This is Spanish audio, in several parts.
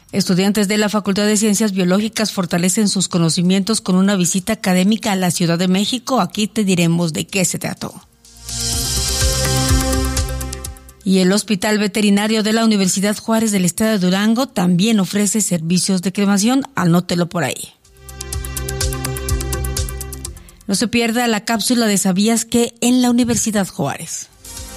Estudiantes de la Facultad de Ciencias Biológicas fortalecen sus conocimientos con una visita académica a la Ciudad de México. Aquí te diremos de qué se trató. Y el Hospital Veterinario de la Universidad Juárez del Estado de Durango también ofrece servicios de cremación. Anótelo por ahí. No se pierda la cápsula de ¿Sabías qué? En la Universidad Juárez.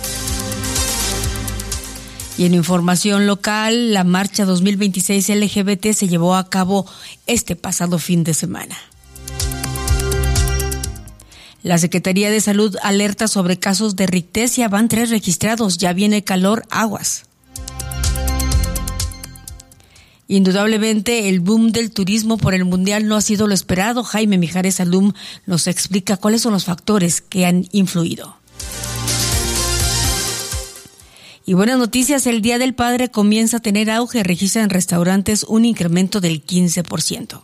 Y en información local, la marcha 2026 LGBT se llevó a cabo este pasado fin de semana. La Secretaría de Salud alerta sobre casos de rickettsia, van 3 registrados, ya viene calor, aguas. Indudablemente el boom del turismo por el Mundial no ha sido lo esperado. Jaime Mijares Salum nos explica cuáles son los factores que han influido. Y buenas noticias, el Día del Padre comienza a tener auge, registra en restaurantes un incremento del 15%.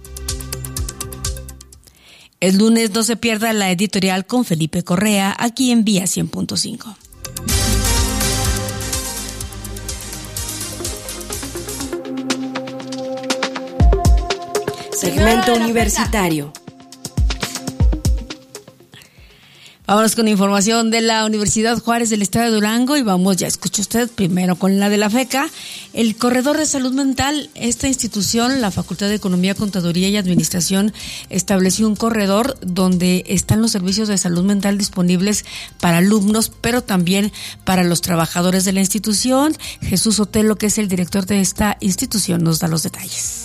El lunes no se pierda la editorial con Felipe Correa, aquí en Vía 100.5. Segmento universitario. Vámonos con información de la Universidad Juárez del Estado de Durango y vamos, ya escuchó usted, primero con la de la FECA. El Corredor de Salud Mental, esta institución, la Facultad de Economía, Contaduría y Administración, estableció un corredor donde están los servicios de salud mental disponibles para alumnos, pero también para los trabajadores de la institución. Jesús Otelo, que es el director de esta institución, nos da los detalles.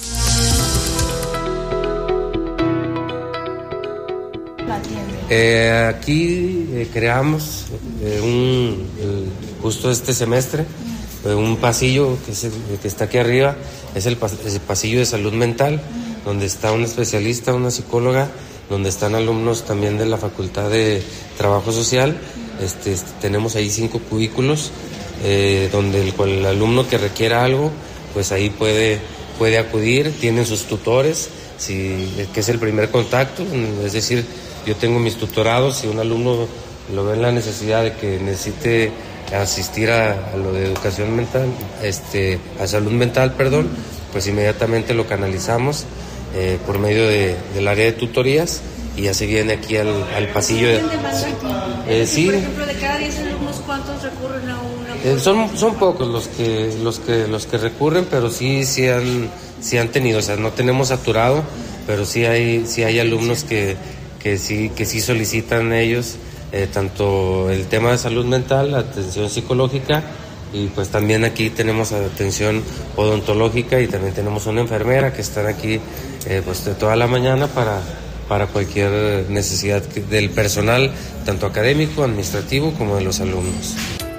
Aquí creamos justo este semestre un pasillo que está aquí arriba, es el pasillo de salud mental, donde está un especialista, una psicóloga, donde están alumnos también de la Facultad de Trabajo Social. Tenemos ahí 5 cubículos donde el alumno que requiera algo, pues ahí puede acudir, tienen sus tutores, que es el primer contacto, es decir, yo tengo mis tutorados, si un alumno lo ve en la necesidad de que necesite asistir a lo de educación mental, a salud mental, pues inmediatamente lo canalizamos por medio del área de tutorías y ya se viene aquí al pasillo. Sí. Por ejemplo, de cada 10 alumnos, ¿cuántos recurren a una? Son pocos los que recurren, pero sí han tenido, o sea, no tenemos saturado, pero sí hay alumnos que sí solicitan ellos tanto el tema de salud mental, atención psicológica, y pues también aquí tenemos atención odontológica y también tenemos una enfermera que están aquí pues de toda la mañana para cualquier necesidad del personal, tanto académico, administrativo como de los alumnos.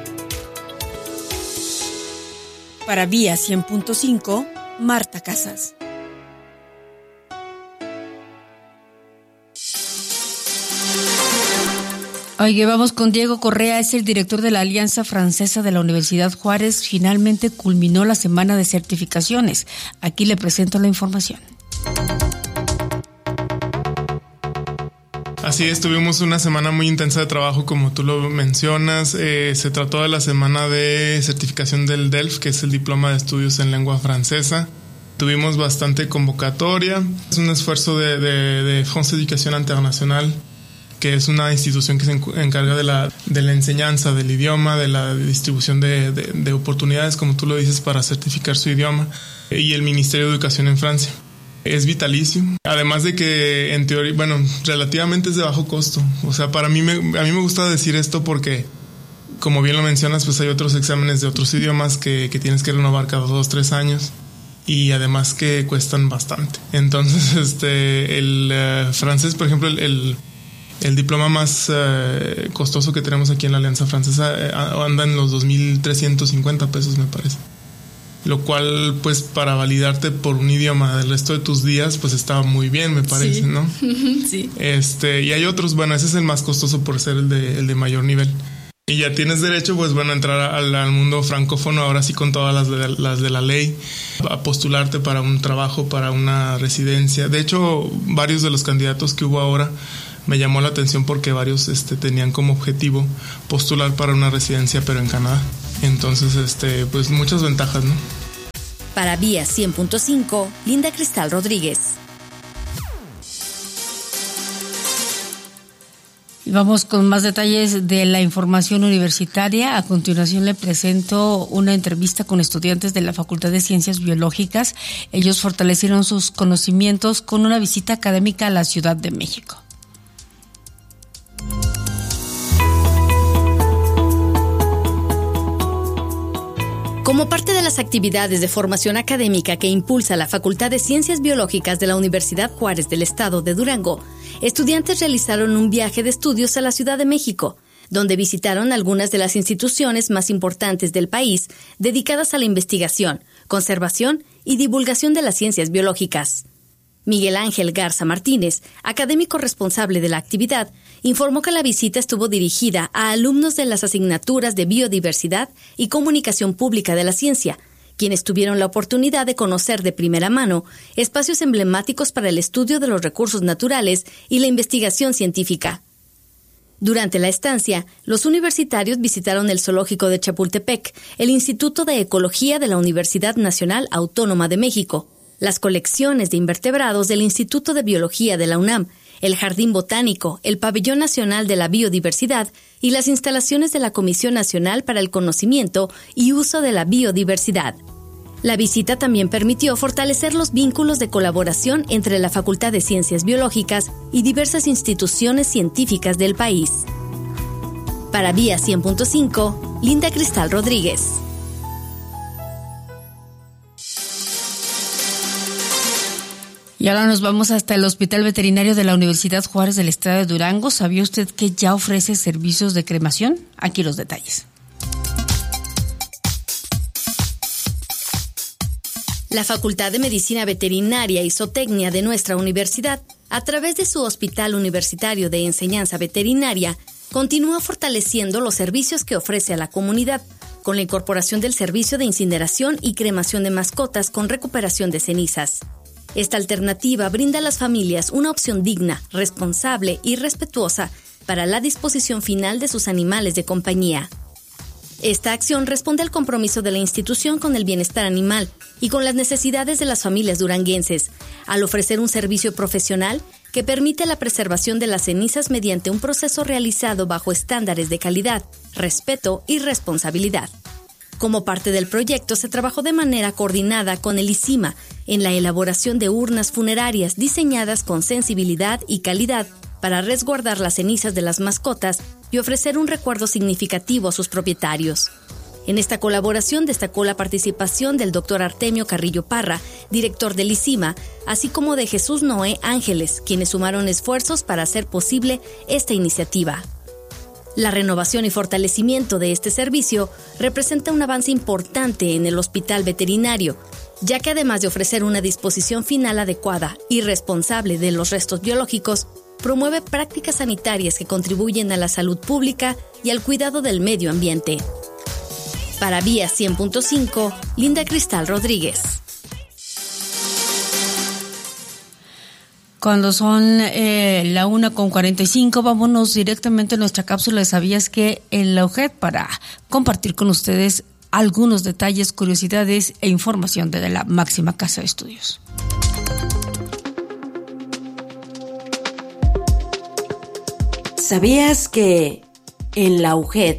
Para Vía 100.5, Marta Casas. Oye, vamos con Diego Correa, es el director de la Alianza Francesa de la Universidad Juárez. Finalmente culminó la semana de certificaciones. Aquí le presento la información. Así es, tuvimos una semana muy intensa de trabajo, como tú lo mencionas. Se trató de la semana de certificación del DELF, que es el Diploma de Estudios en Lengua Francesa. Tuvimos bastante convocatoria. Es un esfuerzo de France Education International, que es una institución que se encarga de la enseñanza del idioma, de la distribución de oportunidades, como tú lo dices, para certificar su idioma, y el Ministerio de Educación en Francia. Es vitalicio, además de que en teoría, relativamente es de bajo costo. O sea, a mí me gusta decir esto porque, como bien lo mencionas, pues hay otros exámenes de otros idiomas que tienes que renovar cada 2-3 años. Y además que cuestan bastante. Entonces, el francés, por ejemplo, el diploma más costoso que tenemos aquí en la Alianza Francesa anda en los 2,350 pesos, me parece. Lo cual, pues, para validarte por un idioma del resto de tus días, pues está muy bien, me parece, sí. ¿No? Sí. Y hay otros, ese es el más costoso por ser el de mayor nivel. Y ya tienes derecho, pues, a entrar al mundo francófono, ahora sí con todas las de la ley, a postularte para un trabajo, para una residencia. De hecho, varios de los candidatos que hubo ahora me llamó la atención porque varios tenían como objetivo postular para una residencia, pero en Canadá. Entonces, pues muchas ventajas, ¿no? Para Vía 100.5, Linda Cristal Rodríguez. Y vamos con más detalles de la información universitaria. A continuación le presento una entrevista con estudiantes de la Facultad de Ciencias Biológicas. Ellos fortalecieron sus conocimientos con una visita académica a la Ciudad de México. Como parte de las actividades de formación académica que impulsa la Facultad de Ciencias Biológicas de la Universidad Juárez del Estado de Durango, estudiantes realizaron un viaje de estudios a la Ciudad de México, donde visitaron algunas de las instituciones más importantes del país dedicadas a la investigación, conservación y divulgación de las ciencias biológicas. Miguel Ángel Garza Martínez, académico responsable de la actividad, informó que la visita estuvo dirigida a alumnos de las asignaturas de Biodiversidad y Comunicación Pública de la Ciencia, quienes tuvieron la oportunidad de conocer de primera mano espacios emblemáticos para el estudio de los recursos naturales y la investigación científica. Durante la estancia, los universitarios visitaron el Zoológico de Chapultepec, el Instituto de Ecología de la Universidad Nacional Autónoma de México, las colecciones de invertebrados del Instituto de Biología de la UNAM, el Jardín Botánico, el Pabellón Nacional de la Biodiversidad y las instalaciones de la Comisión Nacional para el Conocimiento y Uso de la Biodiversidad. La visita también permitió fortalecer los vínculos de colaboración entre la Facultad de Ciencias Biológicas y diversas instituciones científicas del país. Para Vía 100.5, Linda Cristal Rodríguez. Y ahora nos vamos hasta el Hospital Veterinario de la Universidad Juárez del Estado de Durango. ¿Sabía usted que ya ofrece servicios de cremación? Aquí los detalles. La Facultad de Medicina Veterinaria y Zootecnia de nuestra universidad, a través de su Hospital Universitario de Enseñanza Veterinaria, continúa fortaleciendo los servicios que ofrece a la comunidad, con la incorporación del servicio de incineración y cremación de mascotas con recuperación de cenizas. Esta alternativa brinda a las familias una opción digna, responsable y respetuosa para la disposición final de sus animales de compañía. Esta acción responde al compromiso de la institución con el bienestar animal y con las necesidades de las familias duranguenses, al ofrecer un servicio profesional que permite la preservación de las cenizas mediante un proceso realizado bajo estándares de calidad, respeto y responsabilidad. Como parte del proyecto, se trabajó de manera coordinada con el ICIMA en la elaboración de urnas funerarias diseñadas con sensibilidad y calidad para resguardar las cenizas de las mascotas y ofrecer un recuerdo significativo a sus propietarios. En esta colaboración destacó la participación del Dr. Artemio Carrillo Parra, director del ICIMA, así como de Jesús Noé Ángeles, quienes sumaron esfuerzos para hacer posible esta iniciativa. La renovación y fortalecimiento de este servicio representa un avance importante en el hospital veterinario, ya que además de ofrecer una disposición final adecuada y responsable de los restos biológicos, promueve prácticas sanitarias que contribuyen a la salud pública y al cuidado del medio ambiente. Para Vía 100.5, Linda Cristal Rodríguez. Cuando son la 1:45, vámonos directamente a nuestra cápsula de ¿Sabías que? En la UJED para compartir con ustedes algunos detalles, curiosidades e información de la máxima casa de estudios. ¿Sabías que? En la UJED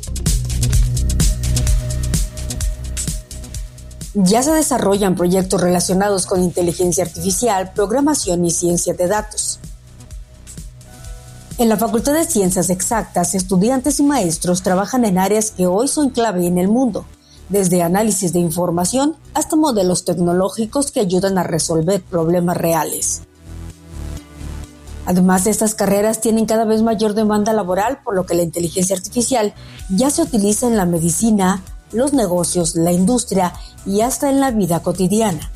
ya se desarrollan proyectos relacionados con inteligencia artificial, programación y ciencia de datos. En la Facultad de Ciencias Exactas, estudiantes y maestros trabajan en áreas que hoy son clave en el mundo, desde análisis de información hasta modelos tecnológicos que ayudan a resolver problemas reales. Además, estas carreras tienen cada vez mayor demanda laboral, por lo que la inteligencia artificial ya se utiliza en la medicina, los negocios, la industria y hasta en la vida cotidiana.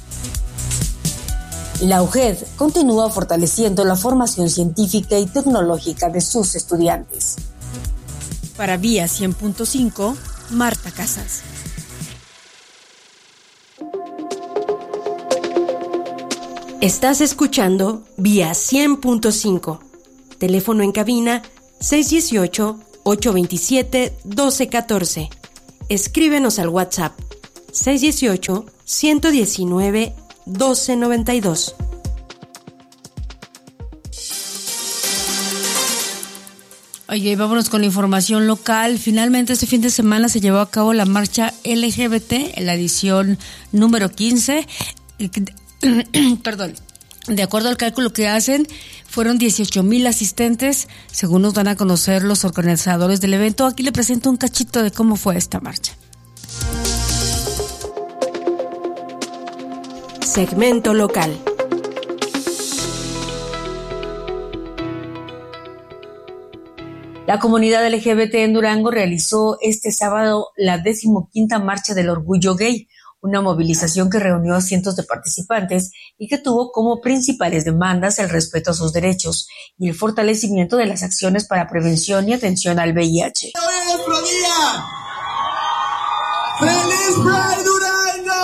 La UJED continúa fortaleciendo la formación científica y tecnológica de sus estudiantes. Para Vía 100.5, Marta Casas. Estás escuchando Vía 100.5. Teléfono en cabina 618-827-1214. Escríbenos al WhatsApp 618-119-1292. Oye, vámonos con la información local. Finalmente este fin de semana se llevó a cabo la marcha LGBT en la edición número 15. Perdón. De acuerdo al cálculo que hacen, fueron 18,000 asistentes, según nos dan a conocer los organizadores del evento. Aquí le presento un cachito de cómo fue esta marcha. Segmento local. La comunidad LGBT en Durango realizó este sábado la 15ª Marcha del Orgullo Gay, una movilización que reunió a cientos de participantes y que tuvo como principales demandas el respeto a sus derechos y el fortalecimiento de las acciones para prevención y atención al VIH. ¡Hoy es nuestro día! ¡Feliz Pride Durango!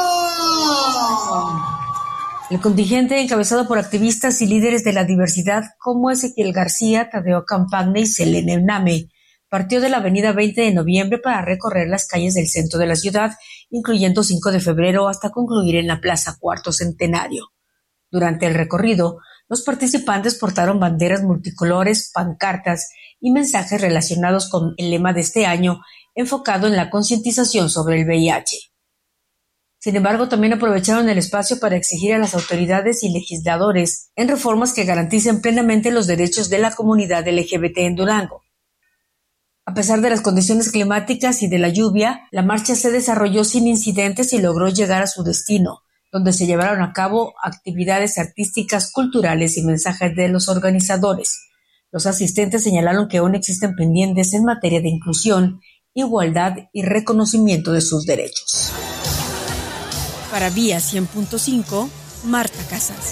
El contingente, encabezado por activistas y líderes de la diversidad como Ezequiel García, Tadeo Campagne y Selene Name, partió de la avenida 20 de noviembre para recorrer las calles del centro de la ciudad, incluyendo 5 de febrero, hasta concluir en la Plaza Cuarto Centenario. Durante el recorrido, los participantes portaron banderas multicolores, pancartas y mensajes relacionados con el lema de este año, enfocado en la concientización sobre el VIH. Sin embargo, también aprovecharon el espacio para exigir a las autoridades y legisladores en reformas que garanticen plenamente los derechos de la comunidad LGBT en Durango. A pesar de las condiciones climáticas y de la lluvia, la marcha se desarrolló sin incidentes y logró llegar a su destino, donde se llevaron a cabo actividades artísticas, culturales y mensajes de los organizadores. Los asistentes señalaron que aún existen pendientes en materia de inclusión, igualdad y reconocimiento de sus derechos. Para Vía 100.5, Marta Casas.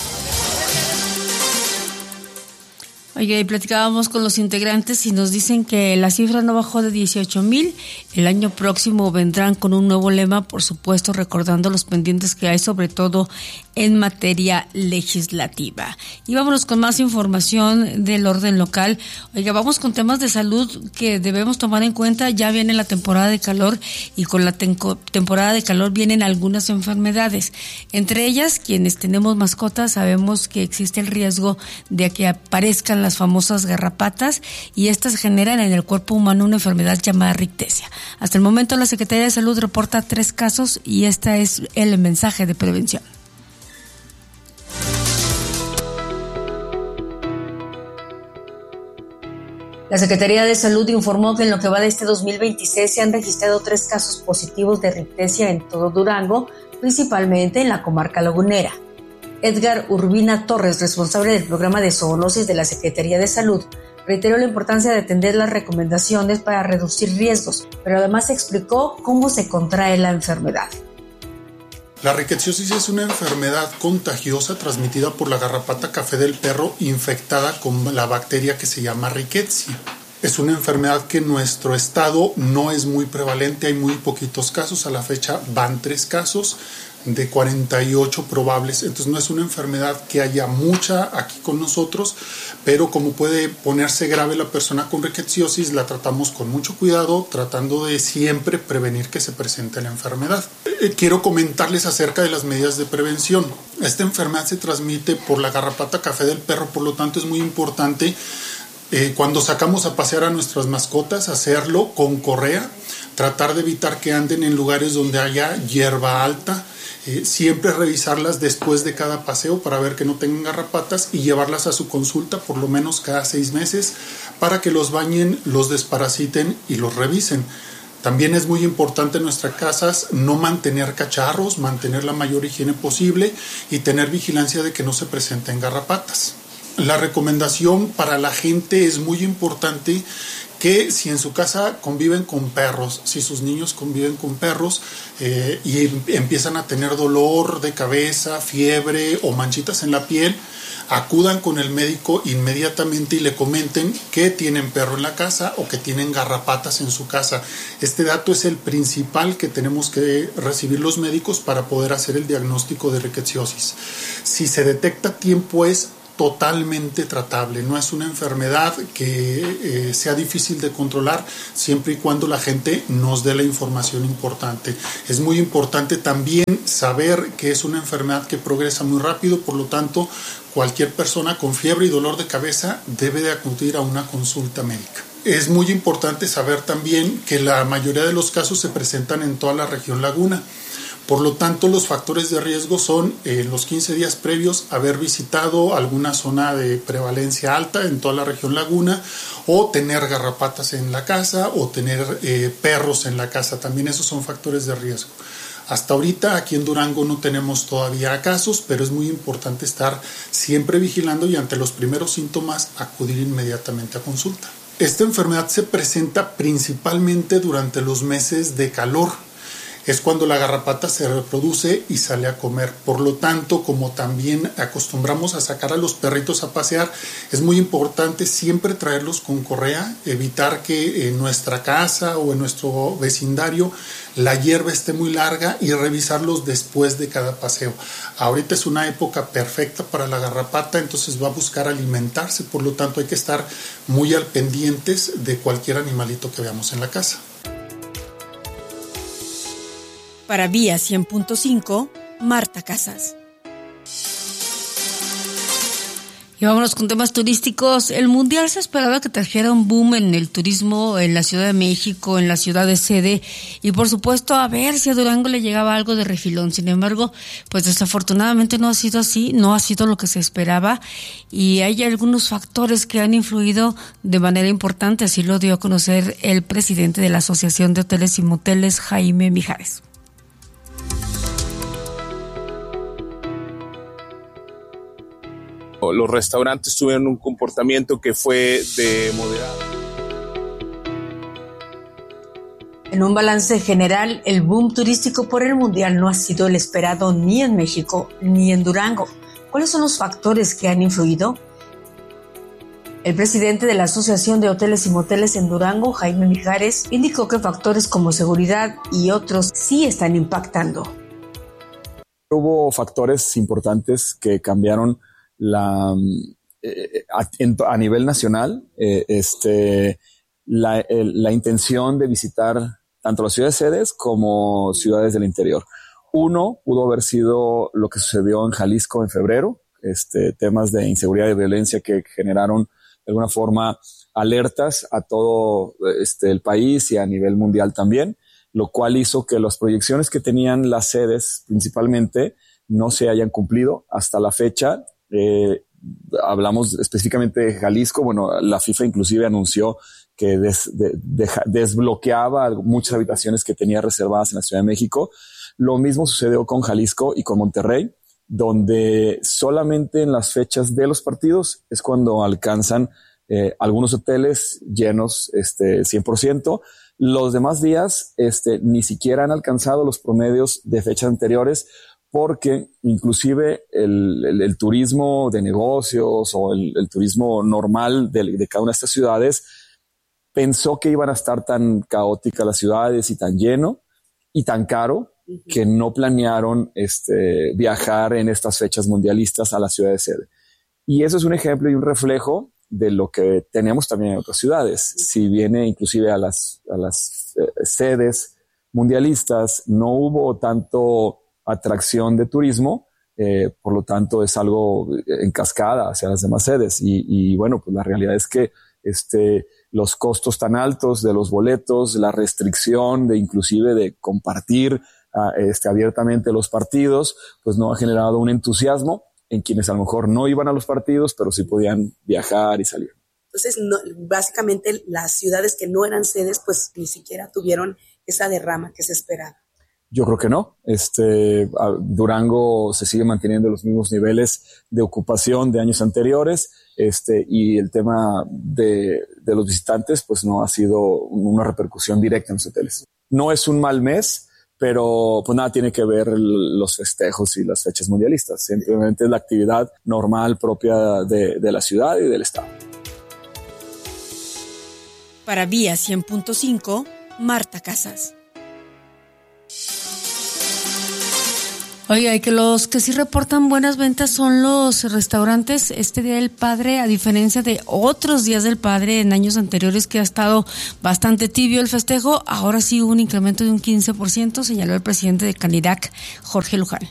Oye, platicábamos con los integrantes y nos dicen que la cifra no bajó de 18,000. El año próximo vendrán con un nuevo lema, por supuesto, recordando los pendientes que hay, sobre todo en materia legislativa. Y vámonos con más información del orden local. Oiga, vamos con temas de salud que debemos tomar en cuenta. Ya viene la temporada de calor y con la temporada de calor vienen algunas enfermedades. Entre ellas, quienes tenemos mascotas sabemos que existe el riesgo de que aparezcan las famosas garrapatas y estas generan en el cuerpo humano una enfermedad llamada rickettsia. Hasta el momento la Secretaría de Salud reporta 3 casos y este es el mensaje de prevención. La Secretaría de Salud informó que en lo que va de este 2026 se han registrado 3 casos positivos de rickettsia en todo Durango, principalmente en la comarca lagunera. Edgar Urbina Torres, responsable del programa de zoonosis de la Secretaría de Salud, reiteró la importancia de atender las recomendaciones para reducir riesgos, pero además explicó cómo se contrae la enfermedad. La rickettsiosis es una enfermedad contagiosa transmitida por la garrapata café del perro infectada con la bacteria que se llama Rickettsia. Es una enfermedad que en nuestro estado no es muy prevalente, hay muy poquitos casos, a la fecha van 3 casos de 48 probables, entonces no es una enfermedad que haya mucha aquí con nosotros, pero como puede ponerse grave la persona con rickettsiosis, la tratamos con mucho cuidado, tratando de siempre prevenir que se presente la enfermedad. Quiero comentarles acerca de las medidas de prevención. Esta enfermedad se transmite por la garrapata café del perro, por lo tanto es muy importante cuando sacamos a pasear a nuestras mascotas, hacerlo con correa, tratar de evitar que anden en lugares donde haya hierba alta, siempre revisarlas después de cada paseo para ver que no tengan garrapatas y llevarlas a su consulta por lo menos cada 6 meses para que los bañen, los desparasiten y los revisen. También es muy importante en nuestras casas no mantener cacharros, mantener la mayor higiene posible y tener vigilancia de que no se presenten garrapatas. La recomendación para la gente es muy importante que si en su casa conviven con perros, si sus niños conviven con perros y empiezan a tener dolor de cabeza, fiebre o manchitas en la piel, acudan con el médico inmediatamente y le comenten que tienen perro en la casa o que tienen garrapatas en su casa. Este dato es el principal que tenemos que recibir los médicos para poder hacer el diagnóstico de rickettsiosis. Si se detecta a tiempo es totalmente tratable, no es una enfermedad que sea difícil de controlar siempre y cuando la gente nos dé la información importante. Es muy importante también saber que es una enfermedad que progresa muy rápido, por lo tanto cualquier persona con fiebre y dolor de cabeza debe de acudir a una consulta médica. Es muy importante saber también que la mayoría de los casos se presentan en toda la región Laguna. Por lo tanto, los factores de riesgo son los 15 días previos haber visitado alguna zona de prevalencia alta en toda la región Laguna, o tener garrapatas en la casa, o tener perros en la casa. También esos son factores de riesgo. Hasta ahorita aquí en Durango no tenemos todavía casos, pero es muy importante estar siempre vigilando y ante los primeros síntomas acudir inmediatamente a consulta. Esta enfermedad se presenta principalmente durante los meses de calor. Es cuando la garrapata se reproduce y sale a comer. Por lo tanto, como también acostumbramos a sacar a los perritos a pasear, es muy importante siempre traerlos con correa, evitar que en nuestra casa o en nuestro vecindario la hierba esté muy larga y revisarlos después de cada paseo. Ahorita es una época perfecta para la garrapata, entonces va a buscar alimentarse, por lo tanto hay que estar muy al pendientes de cualquier animalito que veamos en la casa. Para Vía 100.5, Marta Casas. Y vámonos con temas turísticos. El Mundial se esperaba que trajera un boom en el turismo en la Ciudad de México, en la ciudad de sede, y por supuesto a ver si a Durango le llegaba algo de refilón. Sin embargo, pues desafortunadamente no ha sido así, no ha sido lo que se esperaba, y hay algunos factores que han influido de manera importante. Así lo dio a conocer el presidente de la Asociación de Hoteles y Moteles, Jaime Mijares. Los restaurantes tuvieron un comportamiento que fue de moderado. En un balance general, el boom turístico por el Mundial no ha sido el esperado ni en México ni en Durango. ¿Cuáles son los factores que han influido? El presidente de la Asociación de Hoteles y Moteles en Durango, Jaime Mijares, indicó que factores como seguridad y otros sí están impactando. Hubo factores importantes que cambiaron a nivel nacional, la intención de visitar tanto las ciudades sedes como ciudades del interior. Uno pudo haber sido lo que sucedió en Jalisco en febrero, temas de inseguridad y violencia que generaron de alguna forma alertas a todo el país y a nivel mundial también, lo cual hizo que las proyecciones que tenían las sedes principalmente no se hayan cumplido hasta la fecha. Hablamos específicamente de Jalisco. Bueno, la FIFA inclusive anunció que desbloqueaba muchas habitaciones que tenía reservadas en la Ciudad de México. Lo mismo sucedió con Jalisco y con Monterrey, donde solamente en las fechas de los partidos es cuando alcanzan algunos hoteles llenos 100%. Los demás días ni siquiera han alcanzado los promedios de fechas anteriores, porque inclusive el turismo de negocios o el turismo normal de cada una de estas ciudades pensó que iban a estar tan caóticas las ciudades y tan lleno y tan caro que no planearon viajar en estas fechas mundialistas a la ciudad de sede. Y eso es un ejemplo y un reflejo de lo que tenemos también en otras ciudades. Si viene inclusive a las sedes mundialistas, no hubo tanto atracción de turismo, por lo tanto es algo en cascada hacia las demás sedes y bueno, pues la realidad es que los costos tan altos de los boletos, la restricción de inclusive de compartir abiertamente los partidos, pues no ha generado un entusiasmo en quienes a lo mejor no iban a los partidos, pero sí podían viajar y salir. Entonces, básicamente las ciudades que no eran sedes, pues ni siquiera tuvieron esa derrama que se esperaba. Yo creo que no. Durango se sigue manteniendo los mismos niveles de ocupación de años anteriores, y el tema de los visitantes, pues no ha sido una repercusión directa en los hoteles. No es un mal mes, pero pues nada tiene que ver los festejos y las fechas mundialistas. Simplemente es la actividad normal propia de la ciudad y del estado. Para Vía 100.5, Marta Casas. Oiga, y que los que sí reportan buenas ventas son los restaurantes. Este Día del Padre, a diferencia de otros días del Padre en años anteriores que ha estado bastante tibio el festejo, ahora sí hubo un incremento de un 15%, señaló el presidente de Canirac, Jorge Luján.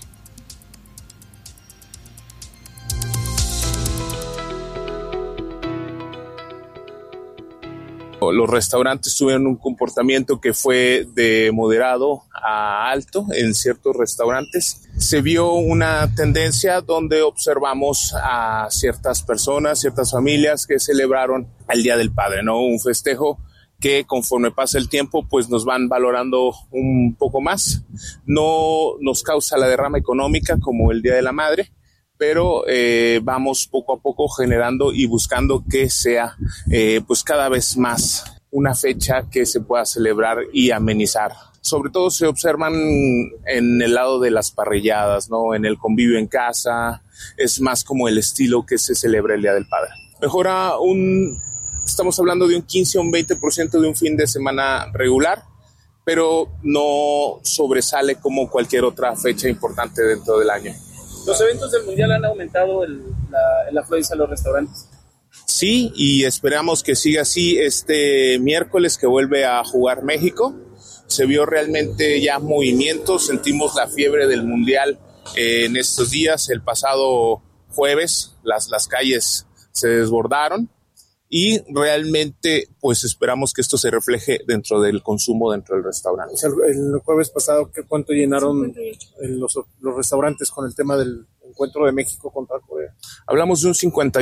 Los restaurantes tuvieron un comportamiento que fue de moderado a alto en ciertos restaurantes. Se vio una tendencia donde observamos a ciertas personas, ciertas familias que celebraron el Día del Padre, ¿no? Un festejo que conforme pasa el tiempo pues nos van valorando un poco más. No nos causa la derrama económica como el Día de la Madre, pero vamos poco a poco generando y buscando que sea pues cada vez más una fecha que se pueda celebrar y amenizar. Sobre todo se observan en el lado de las parrilladas, ¿no? En el convivio en casa, es más como el estilo que se celebra el Día del Padre. Mejora estamos hablando de un 15 o un 20% de un fin de semana regular, pero no sobresale como cualquier otra fecha importante dentro del año. ¿Los eventos del Mundial han aumentado la afluencia a los restaurantes? Sí, y esperamos que siga así. Este miércoles que vuelve a jugar México, se vio realmente ya movimiento, sentimos la fiebre del Mundial en estos días. El pasado jueves las calles se desbordaron y realmente pues esperamos que esto se refleje dentro del consumo dentro del restaurante. O sea, el jueves pasado, ¿cuánto llenaron los restaurantes con el tema del encuentro de México contra Corea? Hablamos de un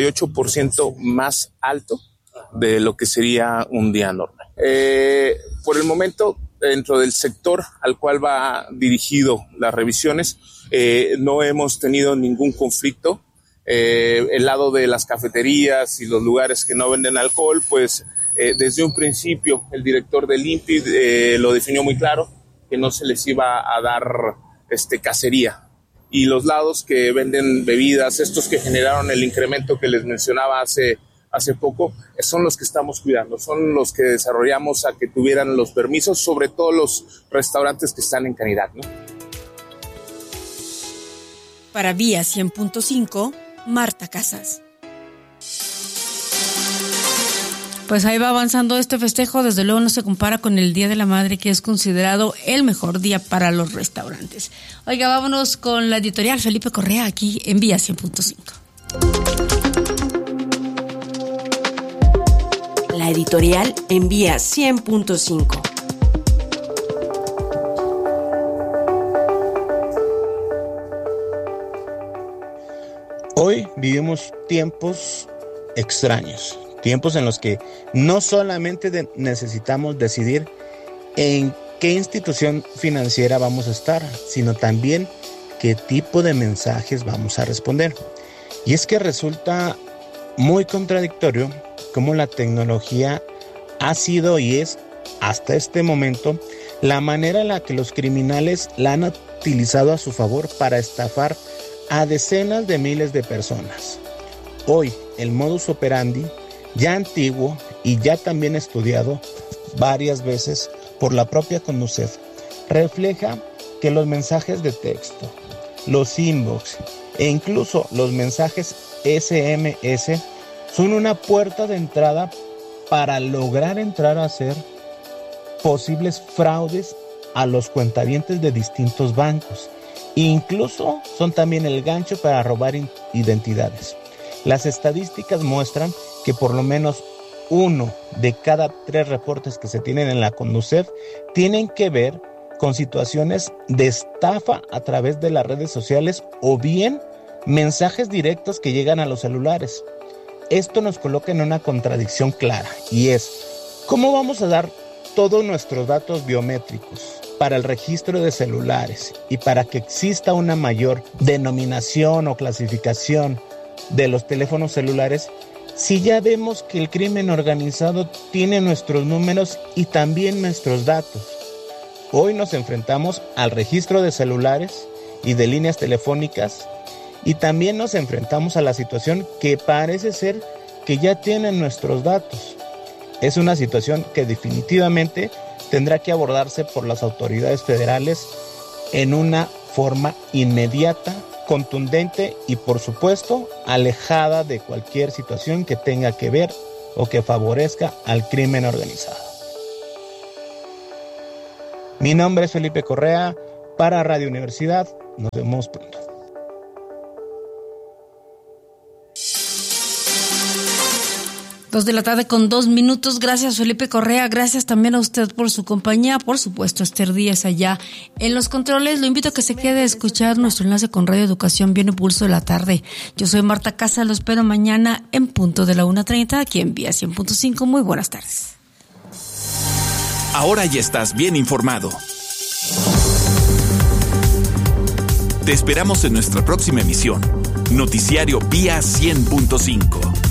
58% más alto de lo que sería un día normal. Por el momento, dentro del sector al cual va dirigido las revisiones, no hemos tenido ningún conflicto. El lado de las cafeterías y los lugares que no venden alcohol, pues desde un principio el director del INPI lo definió muy claro, que no se les iba a dar cacería. Y los lados que venden bebidas, estos que generaron el incremento que les mencionaba hace poco, son los que estamos cuidando, son los que desarrollamos a que tuvieran los permisos, sobre todo los restaurantes que están en Canirac, ¿no? Para Vía 100.5, Marta Casas. Pues ahí va avanzando este festejo, desde luego no se compara con el Día de la Madre, que es considerado el mejor día para los restaurantes. Oiga, vámonos con la editorial Felipe Correa aquí en Vía 100.5. La editorial en Vía 100.5. Hoy vivimos tiempos extraños, tiempos en los que no solamente necesitamos decidir en qué institución financiera vamos a estar, sino también qué tipo de mensajes vamos a responder. Y es que resulta muy contradictorio cómo la tecnología ha sido y es hasta este momento la manera en la que los criminales la han utilizado a su favor para estafar a decenas de miles de personas. Hoy el modus operandi, ya antiguo y ya también estudiado varias veces por la propia Conducef, refleja que los mensajes de texto, los inbox e incluso los mensajes SMS son una puerta de entrada para lograr entrar a hacer posibles fraudes a los cuentavientes de distintos bancos. Incluso son también el gancho para robar identidades. Las estadísticas muestran que por lo menos 1 de cada 3 reportes que se tienen en la Conducef tienen que ver con situaciones de estafa a través de las redes sociales o bien mensajes directos que llegan a los celulares. Esto nos coloca en una contradicción clara y es: ¿cómo vamos a dar todos nuestros datos biométricos para el registro de celulares y para que exista una mayor denominación o clasificación de los teléfonos celulares si ya vemos que el crimen organizado tiene nuestros números y también nuestros datos? Hoy nos enfrentamos al registro de celulares y de líneas telefónicas y también nos enfrentamos a la situación que parece ser que ya tienen nuestros datos. Es una situación que definitivamente tendrá que abordarse por las autoridades federales en una forma inmediata, contundente y, por supuesto, alejada de cualquier situación que tenga que ver o que favorezca al crimen organizado. Mi nombre es Felipe Correa para Radio Universidad. Nos vemos pronto. 2:02 p.m. Gracias, Felipe Correa. Gracias también a usted por su compañía. Por supuesto, Esther Díaz allá en los controles. Lo invito a que se quede a escuchar nuestro enlace con Radio Educación. Viene Pulso de la Tarde. Yo soy Marta Casa. Lo espero mañana en punto de la 1:30 aquí en Vía 100.5. Muy buenas tardes. Ahora ya estás bien informado. Te esperamos en nuestra próxima emisión. Noticiario Vía 100.5.